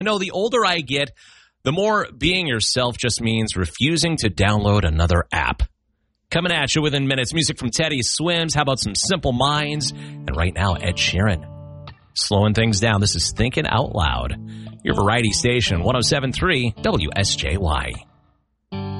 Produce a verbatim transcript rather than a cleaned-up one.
know, the older I get, the more being yourself just means refusing to download another app. Coming at you within minutes, music from Teddy Swims. How about some Simple Minds? And right now, Ed Sheeran. Slowing things down, this is Thinking Out Loud. Your variety station, one oh seven point three W S J Y.